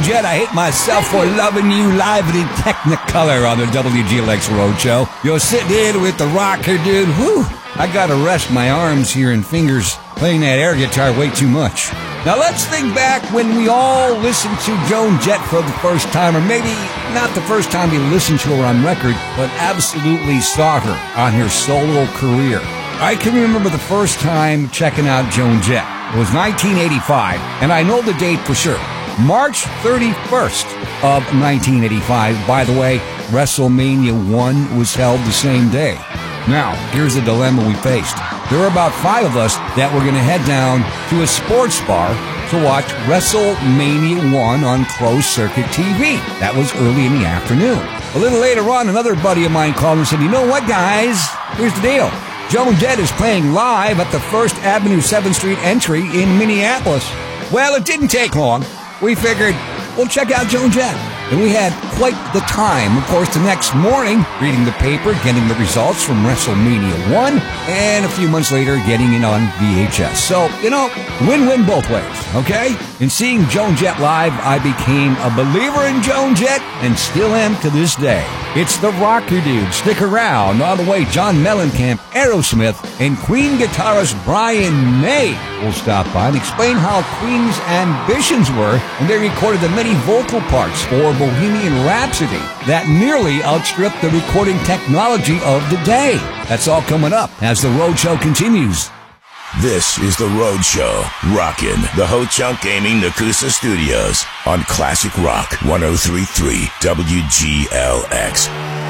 Jett. I hate myself for loving you live and in Technicolor on the WGLX Roadshow. You're sitting in with the rocker, dude. Whew. I gotta rest my arms here and fingers playing that air guitar way too much. Now let's think back when we all listened to Joan Jett for the first time, or maybe not the first time we listened to her on record, but absolutely saw her on her solo career. I can remember the first time checking out Joan Jett. It was 1985, and I know the date for sure. March 31st of 1985. By the way, WrestleMania 1 was held the same day. Now, here's the dilemma we faced. There were about 5 of us that were going to head down to a sports bar to watch WrestleMania 1 on closed circuit TV. That was early in the afternoon. A little later on, another buddy of mine called and said, you know what, guys? Here's the deal. Joan Jett is playing live at the First Avenue 7th Street entry in Minneapolis. Well, it didn't take long. We figured, we'll check out Joan Jett. And we had quite the time. Of course, the next morning, reading the paper, getting the results from WrestleMania 1, and a few months later, getting it on VHS. So, win-win both ways, okay? In seeing Joan Jett live, I became a believer in Joan Jett, and still am to this day. It's the Rocker Dude. Stick around. All the way, John Mellencamp, Aerosmith, and Queen guitarist Brian May will stop by and explain how Queen's ambitions were when they recorded the many vocal parts for Bohemian Rhapsody that nearly outstripped the recording technology of the day. That's all coming up as the Roadshow continues. This is the Roadshow, rockin' the Ho Chunk Gaming Nakusa Studios on Classic Rock 103.3 WGLX.